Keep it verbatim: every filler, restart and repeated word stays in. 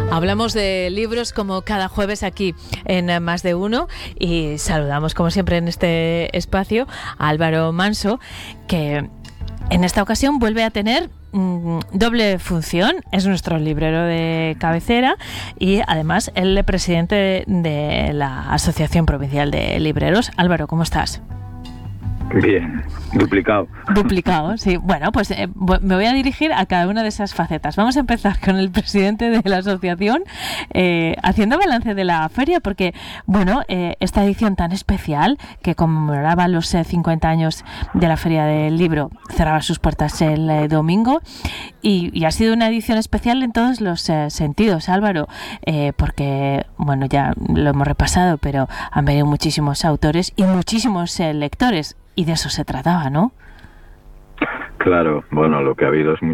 Hablamos de libros como cada jueves aquí en Más de Uno y saludamos como siempre en este espacio a Álvaro Manso, que en esta ocasión vuelve a tener mmm, doble función. Es nuestro librero de cabecera y además el presidente de, de la Asociación Provincial de Libreros. Álvaro, ¿cómo estás? Bien, duplicado. Duplicado, sí. Bueno, pues eh, me voy a dirigir a cada una de esas facetas. Vamos a empezar con el presidente de la asociación, eh, haciendo balance de la feria, porque, bueno, eh, esta edición tan especial que conmemoraba los eh, cincuenta años de la Feria del Libro cerraba sus puertas el eh, domingo y, y ha sido una edición especial en todos los eh, sentidos, Álvaro, eh, porque, bueno, ya lo hemos repasado, pero han venido muchísimos autores y muchísimos eh, lectores. Y de eso se trataba, ¿no? Claro, bueno, lo que ha habido es